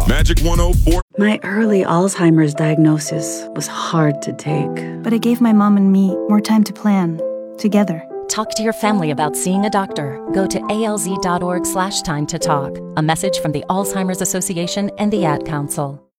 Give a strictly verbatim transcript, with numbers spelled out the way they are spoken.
Magic one oh four. My early Alzheimer's diagnosis was hard to take. But it gave my mom and me more time to plan, together. Talk to your family about seeing a doctor. Go to alz.org slash time to talk. A message from the Alzheimer's Association and the Ad Council.